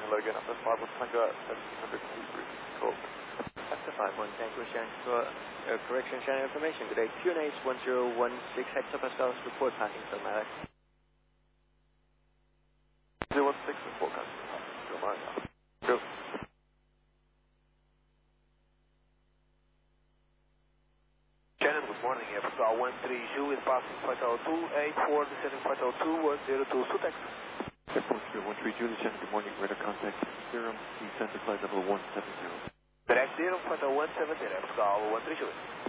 hello again, up at 5 with Tango at 1700 Hebrew. Cool. After 5 1, thank you, Shan, for correction channel information. Good day, QNH 1016 hectopascals, report passing from Alex. 016 report passing from Alex. Go. Shannon, good morning. Pascal 130 is passing flight level 284, descending flight level 2102, Sutex. Airport 130 Julie Shannon, good morning. Radar contact 0, descend to flight level 170. Direct 0, flight level 170, Pascal 130 Julie.